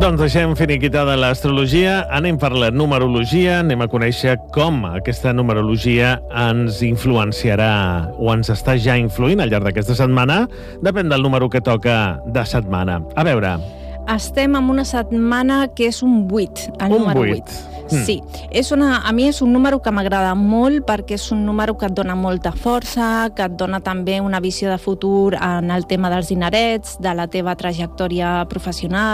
Doncs deixem finiquitada l'astrologia, anem per la numerologia, anem a conèixer com aquesta numerologia ens influenciarà o ens està ja influint al llarg d'aquesta setmana. Depèn del número que toca de setmana. A veure... Estem en una setmana que és un 8, el número 8. Sí, a mi és un número que m'agrada molt perquè és un número que et dona molta força, que et dona també una visió de futur en el tema dels dinerets, de la teva trajectòria professional,